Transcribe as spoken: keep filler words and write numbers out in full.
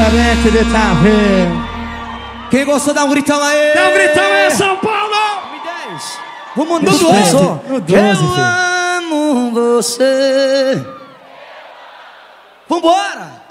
diretamente de Itavé. Quem gostou, dá um gritão aí. Dá um gritão aí, São Paulo. dez. Vamos no doze. No doze, Eu filho. amo você. Vambora.